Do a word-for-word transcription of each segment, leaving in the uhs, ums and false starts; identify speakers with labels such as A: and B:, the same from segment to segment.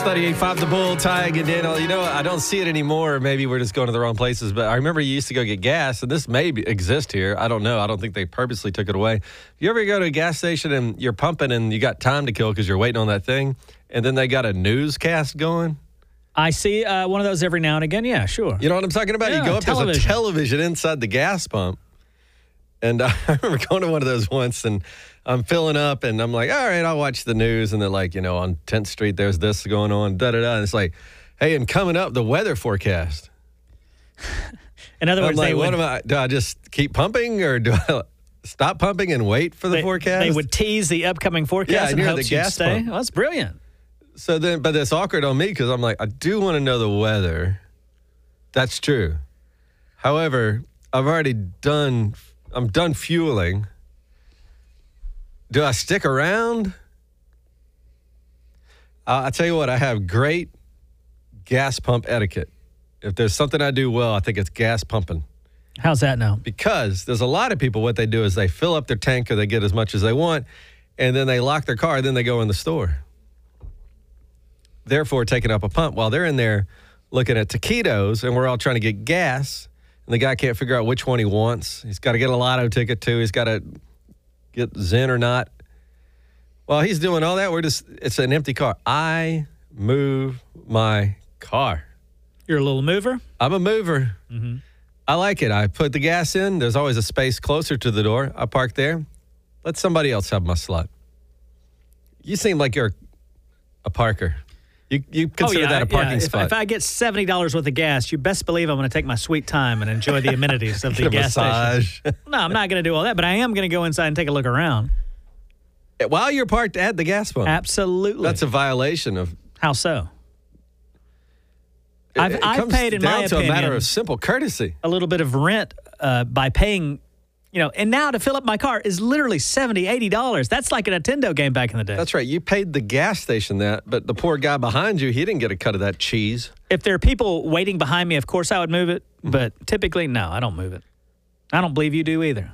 A: ninety-eight point five The Bull, Ty and Daniel. You know, I don't see it anymore. Maybe we're just going to the wrong places. But I remember you used to go get gas, and this may be, exist here. I don't know. I don't think they purposely took it away. You ever go to a gas station and you're pumping and you got time to kill because you're waiting on that thing, and then they got a newscast going?
B: I see uh, one of those every now and again. Yeah, sure.
A: You know what I'm talking about?
B: Yeah,
A: you go up,
B: television.
A: there's a television inside the gas pump. And uh, I remember going to one of those once, and I'm filling up, and I'm like, all right, I'll watch the news. And they're like, you know, on tenth Street, there's this going on, da-da-da. And it's like, hey, and coming up, the weather forecast.
B: In other words,
A: I'm like,
B: they
A: what
B: would,
A: am I, do I just keep pumping, or do I stop pumping and wait for the
B: they,
A: forecast?
B: They would tease the upcoming forecast
A: Yeah,
B: and
A: near
B: hope
A: the
B: you'd
A: gas
B: stay.
A: pump.
B: Well, that's brilliant.
A: So then, but it's awkward on me because I'm like, I do want to know the weather. That's true. However, I've already done, I'm done fueling. Do I stick around? Uh, I tell you what, I have great gas pump etiquette. If there's something I do well, I think it's gas pumping.
B: How's that now?
A: Because there's a lot of people, what they do is they fill up their tank or they get as much as they want, and then they lock their car, and then they go in the store. Therefore, taking up a pump while they're in there looking at taquitos, and we're all trying to get gas, and the guy can't figure out which one he wants. He's got to get a lotto ticket, too. He's got to get Zen or not. While he's doing all that, we're just, it's an empty car. I move my car.
B: You're a little mover?
A: I'm a mover.
B: Mm-hmm.
A: I like it. I put the gas in. There's always a space closer to the door. I park there. Let somebody else have my slot. You seem like you're a parker. You you consider
B: oh, yeah,
A: that a parking
B: yeah. If,
A: spot.
B: if I get seventy dollars worth of gas, you best believe I'm going to take my sweet time and enjoy the amenities of the
A: Get a
B: gas
A: massage.
B: station. No, I'm not going to do all that, but I am going to go inside and take a look around.
A: While you're parked at the gas pump.
B: Absolutely.
A: That's a violation of...
B: How so?
A: It,
B: I've,
A: it
B: I've
A: comes
B: paid, in
A: down
B: my
A: to
B: opinion,
A: a matter of simple courtesy.
B: a little bit of rent uh, by paying, you know, and now to fill up my car is literally seventy dollars, eighty dollars. That's like a Nintendo game back in the day.
A: That's right. You paid the gas station that, but the poor guy behind you, he didn't get a cut of that cheese.
B: If there are people waiting behind me, of course I would move it, but typically, no, I don't move it. I don't believe you do either.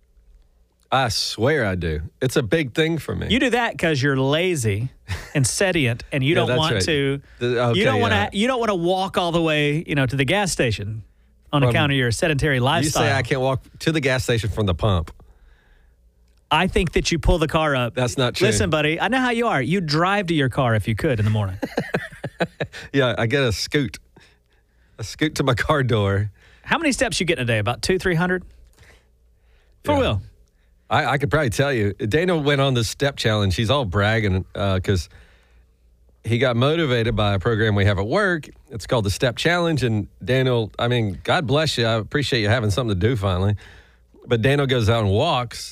A: I swear I do. It's a big thing for me.
B: You do that because you're lazy and sedient, and you
A: Yeah,
B: don't
A: that's
B: want
A: right.
B: to.
A: The- okay,
B: you don't want
A: yeah.
B: to. You don't want to walk all the way, you know, to the gas station on
A: From-
B: account of your sedentary
A: You
B: lifestyle.
A: say I can't walk to the gas station from the pump.
B: I think that you pull the car up.
A: That's not true.
B: Listen, buddy, I know how you are. You drive to your car if you could in the morning.
A: Yeah, I get a scoot. A scoot to my car door.
B: How many steps you get in a day? About two, three hundred. For
A: Yeah.
B: real.
A: I, I could probably tell you. Daniel went on this step challenge. He's all bragging because uh, he got motivated by a program we have at work. It's called the Step Challenge. And Daniel, I mean, God bless you. I appreciate you having something to do finally. But Daniel goes out and walks.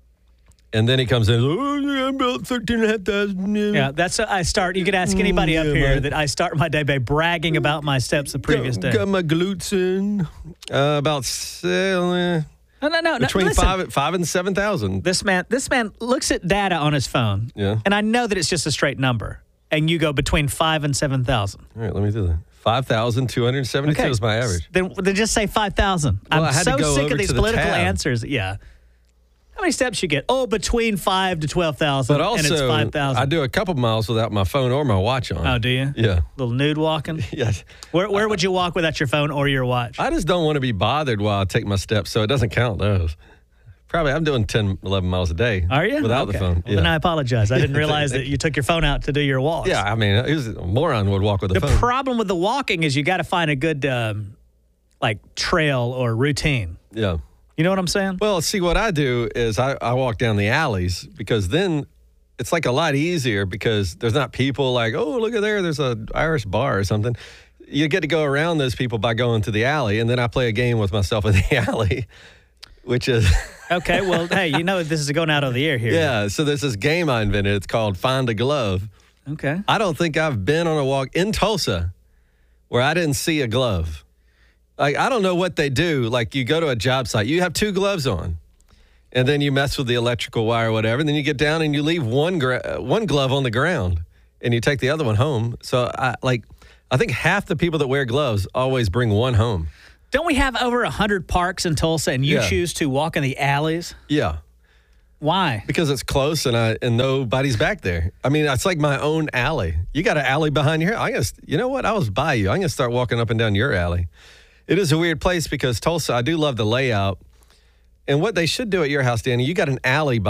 A: And then he comes in, oh, yeah, I'm about thirteen and a half thousand.
B: Yeah, that's I start. You could ask anybody up
A: Yeah,
B: here
A: man.
B: that I start my day by bragging about my steps the previous
A: got,
B: day.
A: Got my glutes in. Uh, about uh,
B: No, no, no.
A: between
B: no, listen.
A: five, five and seven thousand.
B: This man, this man looks at data on his phone,
A: Yeah.
B: and I know that it's just a straight number. And you go between five and seven thousand.
A: All right, let me do that. five thousand two hundred seventy-two is my average.
B: Then, then just say five thousand.
A: Well, I
B: I'm
A: had to
B: so
A: go
B: sick
A: over
B: of these
A: to the
B: political
A: tab.
B: answers. Yeah. How many steps you get? Oh, between five to twelve thousand.
A: But
B: and it's
A: also,
B: five thousand.
A: I do a couple miles without my phone or my watch on.
B: Oh, do you?
A: Yeah.
B: Little nude walking.
A: Yes.
B: Where where would you walk without your phone or your watch?
A: I just don't want to be bothered while I take my steps, so it doesn't count those. Probably I'm doing ten, eleven miles a day.
B: Are you?
A: Without
B: Okay.
A: the phone.
B: Well, then I apologize. I didn't realize that you took your phone out to do your walks.
A: Yeah, I mean, who's a moron would walk with a
B: The
A: phone?
B: problem with the walking is you got to find a good, um, like, trail or routine.
A: Yeah.
B: You know what I'm saying?
A: Well, see, what I do is I, I walk down the alleys because then it's like a lot easier because there's not people like, oh, look at there, there's a Irish bar or something. You get to go around those people by going to the alley, and then I play a game with myself in the alley, which is...
B: Okay, well, hey, you know this is going out of the air here.
A: Yeah, so there's this game I invented. It's called Find a Glove.
B: Okay.
A: I don't think I've been on a walk in Tulsa where I didn't see a glove. Like, I don't know what they do. Like, you go to a job site, you have two gloves on, and then you mess with the electrical wire or whatever, and then you get down and you leave one gra- one glove on the ground, and you take the other one home. So, I like, I think half the people that wear gloves always bring one home.
B: Don't we have over one hundred parks in Tulsa, and you
A: Yeah.
B: choose to walk in the alleys?
A: Yeah.
B: Why?
A: Because it's close and I and nobody's back there. I mean, it's like my own alley. You got an alley behind your house. I guess, you know what? I was by you. I'm going to start walking up and down your alley. It is a weird place because Tulsa, I do love the layout. And what they should do at your house, Danny, you got an alley